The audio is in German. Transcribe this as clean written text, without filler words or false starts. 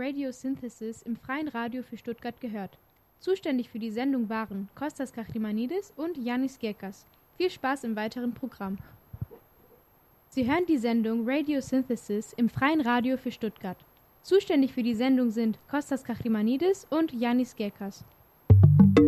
Radio Synthesis im Freien Radio für Stuttgart gehört. Zuständig für die Sendung waren Kostas Kachrimanidis und Yannis Gekas. Viel Spaß im weiteren Programm. Sie hören die Sendung Radio Synthesis im Freien Radio für Stuttgart. Zuständig für die Sendung sind Kostas Kachrimanidis und Yannis Gekas.